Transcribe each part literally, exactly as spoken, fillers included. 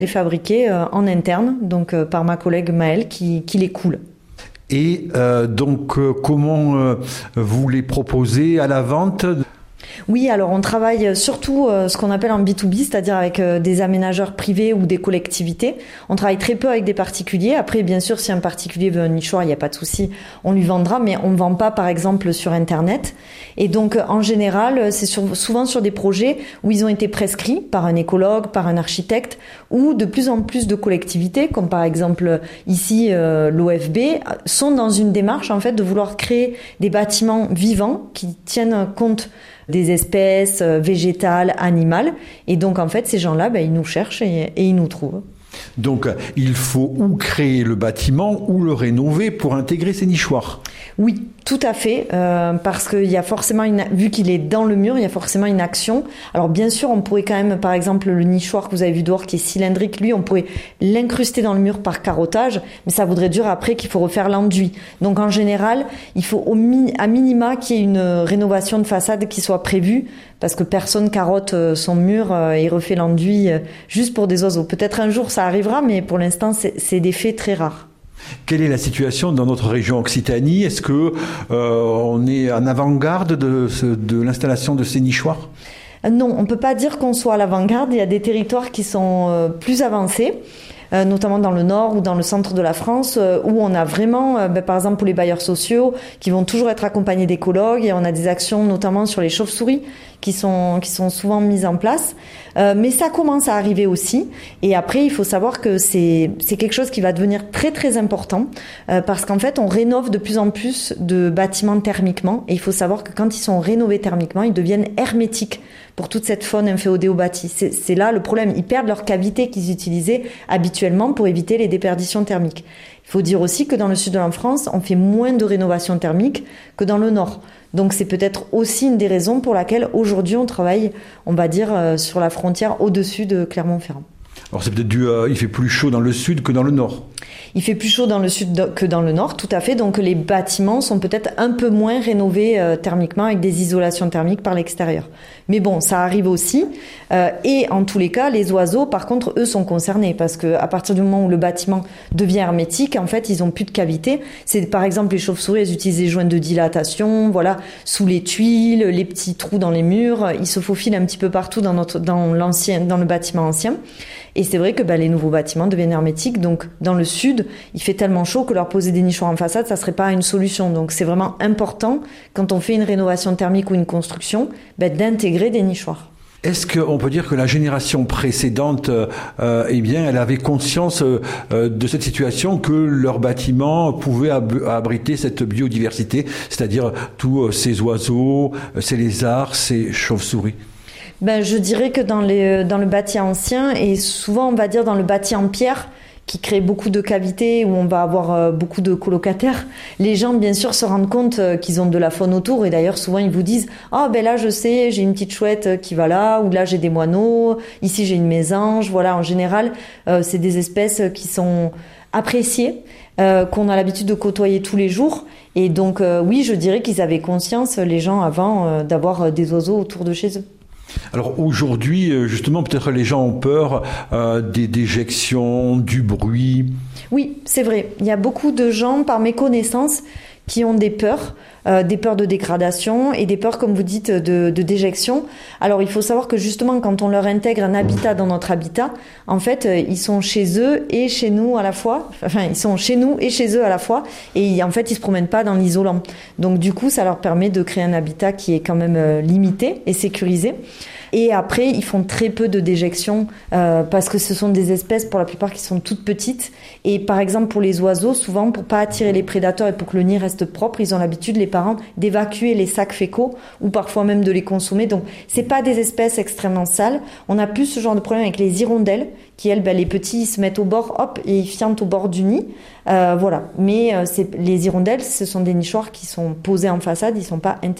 les fabriqués euh, en interne, donc euh, par ma collègue Maëlle qui, qui les coule. Et euh, donc, euh, comment euh, vous les proposez à la vente ? Oui, alors on travaille surtout euh, ce qu'on appelle en B deux B, c'est-à-dire avec euh, des aménageurs privés ou des collectivités. On travaille très peu avec des particuliers. Après, bien sûr, si un particulier veut un nichoir, il n'y a pas de souci, on lui vendra, mais on ne vend pas, par exemple, sur Internet. Et donc, en général, c'est sur, souvent sur des projets où ils ont été prescrits par un écologue, par un architecte, ou de plus en plus de collectivités, comme par exemple ici euh, l'O F B, sont dans une démarche en fait de vouloir créer des bâtiments vivants qui tiennent compte des espèces végétales, animales. Et donc, en fait, ces gens-là, ben, ils nous cherchent et, et ils nous trouvent. Donc, il faut ou créer le bâtiment ou le rénover pour intégrer ces nichoirs. Oui, tout à fait, euh, parce qu'il y a forcément une, vu qu'il est dans le mur, il y a forcément une action. Alors bien sûr, on pourrait quand même, par exemple, le nichoir que vous avez vu dehors qui est cylindrique, lui, on pourrait l'incruster dans le mur par carottage, mais ça voudrait dire après qu'il faut refaire l'enduit. Donc en général, il faut au mi- à minima qu'il y ait une rénovation de façade qui soit prévue, parce que personne carotte son mur et refait l'enduit juste pour des oiseaux. Peut-être un jour ça arrivera, mais pour l'instant, c'est, c'est des faits très rares. Quelle est la situation dans notre région Occitanie ? Est-ce que euh, on est en avant-garde de, ce, de l'installation de ces nichoirs ? Non, on ne peut pas dire qu'on soit à l'avant-garde. Il y a des territoires qui sont euh, plus avancés, euh, notamment dans le nord ou dans le centre de la France, euh, où on a vraiment, euh, ben, par exemple pour les bailleurs sociaux, qui vont toujours être accompagnés d'écologues, et on a des actions notamment sur les chauves-souris qui sont, qui sont souvent mises en place. Euh, mais ça commence à arriver aussi. Et après, il faut savoir que c'est, c'est quelque chose qui va devenir très très important euh, parce qu'en fait, on rénove de plus en plus de bâtiments thermiquement. Et il faut savoir que quand ils sont rénovés thermiquement, ils deviennent hermétiques pour toute cette faune inféodée au bâti. C'est, c'est là le problème. Ils perdent leur cavité qu'ils utilisaient habituellement pour éviter les déperditions thermiques. Il faut dire aussi que dans le sud de la France, on fait moins de rénovation thermique que dans le nord. Donc c'est peut-être aussi une des raisons pour laquelle aujourd'hui on travaille, on va dire, euh, sur la frontière au-dessus de Clermont-Ferrand. Alors c'est peut-être dû à, il fait plus chaud dans le sud que dans le nord. Il fait plus chaud dans le sud que dans le nord, tout à fait. Donc les bâtiments sont peut-être un peu moins rénovés euh, thermiquement avec des isolations thermiques par l'extérieur. Mais bon, ça arrive aussi. Euh, et en tous les cas, les oiseaux, par contre, eux sont concernés parce que à partir du moment où le bâtiment devient hermétique, en fait, ils ont plus de cavité. C'est par exemple les chauves-souris, elles utilisent des joints de dilatation, voilà, sous les tuiles, les petits trous dans les murs. Ils se faufilent un petit peu partout dans notre, dans l'ancien, dans le bâtiment ancien. Et c'est vrai que bah, les nouveaux bâtiments deviennent hermétiques. Donc, dans le sud, il fait tellement chaud que leur poser des nichoirs en façade, ça serait pas une solution. Donc, c'est vraiment important, quand on fait une rénovation thermique ou une construction, bah, d'intégrer des nichoirs. Est-ce qu'on peut dire que la génération précédente, euh, eh bien, elle avait conscience euh, de cette situation, que leur bâtiment pouvait ab- abriter cette biodiversité, c'est-à-dire tous euh, ces oiseaux, ces lézards, ces chauves-souris ? Ben, je dirais que dans, les, dans le bâti ancien, et souvent on va dire dans le bâti en pierre, qui crée beaucoup de cavités, où on va avoir euh, beaucoup de colocataires, les gens bien sûr se rendent compte euh, qu'ils ont de la faune autour, et d'ailleurs souvent ils vous disent « Ah oh, ben là je sais, j'ai une petite chouette qui va là, ou là j'ai des moineaux, ici j'ai une mésange », voilà, en général euh, c'est des espèces qui sont appréciées, euh, qu'on a l'habitude de côtoyer tous les jours, et donc euh, oui, je dirais qu'ils avaient conscience, les gens avant, euh, d'avoir des oiseaux autour de chez eux. Alors aujourd'hui, justement, peut-être les gens ont peur euh, des déjections, du bruit. Oui, c'est vrai. Il y a beaucoup de gens, par méconnaissance, qui ont des peurs, euh, des peurs de dégradation et des peurs, comme vous dites, de, de déjection. Alors, il faut savoir que justement, quand on leur intègre un habitat dans notre habitat, en fait, euh, ils sont chez eux et chez nous à la fois. Enfin, ils sont chez nous et chez eux à la fois. Et en fait, ils se promènent pas dans l'isolant. Donc, du coup, ça leur permet de créer un habitat qui est quand même euh, limité et sécurisé. Et après, ils font très peu de déjections euh, parce que ce sont des espèces pour la plupart qui sont toutes petites. Et par exemple, pour les oiseaux, souvent, pour pas attirer les prédateurs et pour que le nid reste propre, ils ont l'habitude, les parents, d'évacuer les sacs fécaux ou parfois même de les consommer. Donc, c'est pas des espèces extrêmement sales. On a plus ce genre de problème avec les hirondelles qui, elles, ben, les petits, ils se mettent au bord, hop, et ils fiantent au bord du nid. Euh, voilà. Mais euh, c'est, les hirondelles, ce sont des nichoirs qui sont posés en façade, ils sont pas intégrés.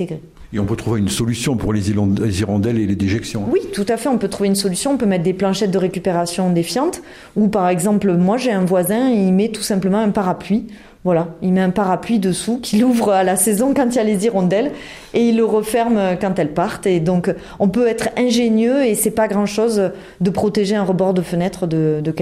Et on peut trouver une solution pour les hirondelles et les déjections. Oui, tout à fait. On peut trouver une solution. On peut mettre des planchettes de récupération défiantes. Ou par exemple, moi j'ai un voisin, il met tout simplement un parapluie. Voilà, il met un parapluie dessous qu'il ouvre à la saison quand il y a les hirondelles et il le referme quand elles partent. Et donc, on peut être ingénieux et c'est pas grand-chose de protéger un rebord de fenêtre de, de